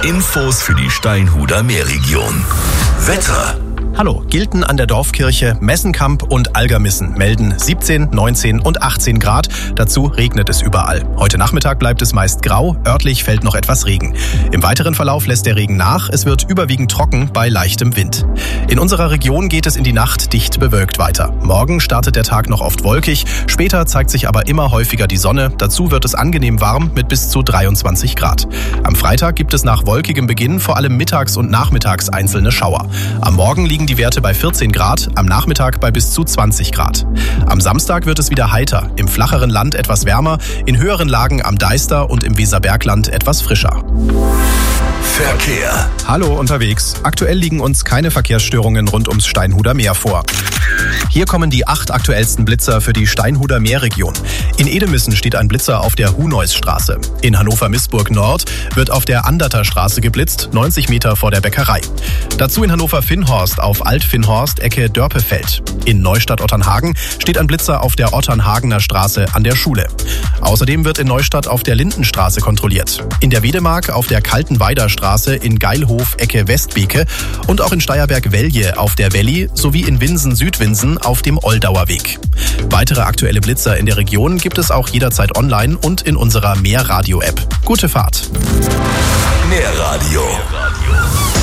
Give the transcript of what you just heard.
Infos für die Steinhuder Meerregion. Wetter. Hallo, Gilten an der Dorfkirche, Messenkamp und Algermissen melden 17, 19 und 18 Grad. Dazu regnet es überall. Heute Nachmittag bleibt es meist grau, örtlich fällt noch etwas Regen. Im weiteren Verlauf lässt der Regen nach, es wird überwiegend trocken bei leichtem Wind. In unserer Region geht es in die Nacht dicht bewölkt weiter. Morgen startet der Tag noch oft wolkig, später zeigt sich aber immer häufiger die Sonne. Dazu wird es angenehm warm mit bis zu 23 Grad. Am Freitag gibt es nach wolkigem Beginn vor allem mittags und nachmittags einzelne Schauer. Am Morgen liegen die Werte bei 14 Grad, am Nachmittag bei bis zu 20 Grad. Am Samstag wird es wieder heiter, im flacheren Land etwas wärmer, in höheren Lagen am Deister und im Weserbergland etwas frischer. Verkehr. Hallo unterwegs. Aktuell liegen uns keine Verkehrsstörungen rund ums Steinhuder Meer vor. Hier kommen die 8 aktuellsten Blitzer für die Steinhuder Meerregion. In Edemissen steht ein Blitzer auf der Huneusstraße. In Hannover-Missburg Nord wird auf der Anderter Straße geblitzt, 90 Meter vor der Bäckerei. Dazu in Hannover-Finnhorst auf Alt-Finnhorst, Ecke Dörpefeld. In Neustadt-Otternhagen steht ein Blitzer auf der Otternhagener Straße an der Schule. Außerdem wird in Neustadt auf der Lindenstraße kontrolliert. In der Wedemark auf der Kaltenweider Straße in Geilhof, Ecke Westbeke und auch in Steierberg-Velje auf der Welli sowie in Winsen-Südwinsen auf dem Oldauer Weg. Weitere aktuelle Blitzer in der Region gibt es auch jederzeit online und in unserer Meerradio-App. Gute Fahrt! Meerradio.